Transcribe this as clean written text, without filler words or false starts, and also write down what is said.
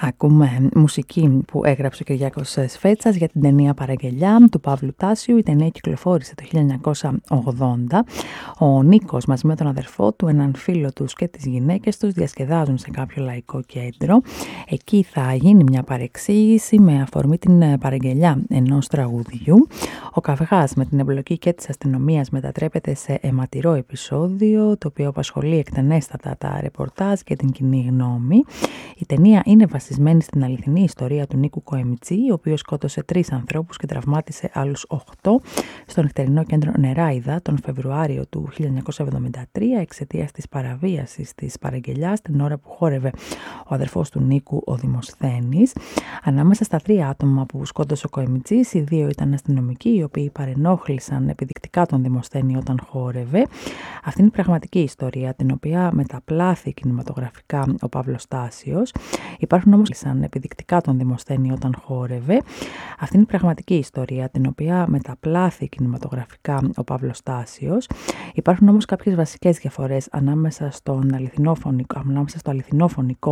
Ακούμε μουσική που έγραψε ο Κυριάκος Σφέτσας για την ταινία Παραγγελιά του Παύλου Τάσιου. Η ταινία κυκλοφόρησε το 1980. Ο Νίκος μαζί με τον αδερφό του, έναν φίλο τους και τις γυναίκες τους διασκεδάζουν σε κάποιο λαϊκό κέντρο. Εκεί θα γίνει μια παρεξήγηση με αφορμή την παραγγελιά ενός τραγουδιού. Ο καυγάς με την εμπλοκή και της αστυνομίας μετατρέπεται σε αιματηρό επεισόδιο, το οποίο απασχολεί εκτενέστατα τα ρεπορτάζ και την κοινή γνώμη. Η ταινία είναι βασισμένη στην αληθινή ιστορία του Νίκου Κοεμιτζή, ο οποίος σκότωσε 3 ανθρώπους και τραυμάτισε άλλους 8 στο νυχτερινό κέντρο Νεράιδα τον Φεβρουάριο του 1973 εξαιτίας της παραβίασης της παραγγελιάς την ώρα που χόρευε ο αδερφός του Νίκου, ο Δημοσθένης. Ανάμεσα στα 3 άτομα που σκότωσε ο Κοεμιτζής, οι 2 ήταν αστυνομικοί, οι οποίοι παρενόχλησαν επιδεικτικά τον Δημοσθένη όταν χόρευε. Αυτή είναι η πραγματική ιστορία, την οποία μεταπλάθη κινηματογραφικά ο Παύλος Τάσιος. Υπάρχουν όμως επιδεικτικά τον Δημοσθένη όταν χόρευε. Αυτή είναι η πραγματική ιστορία, την οποία μεταπλάθη κινηματογραφικά ο Παύλος Τάσιος. Υπάρχουν όμως κάποιες βασικές διαφορές ανάμεσα στο αληθινό φωνικό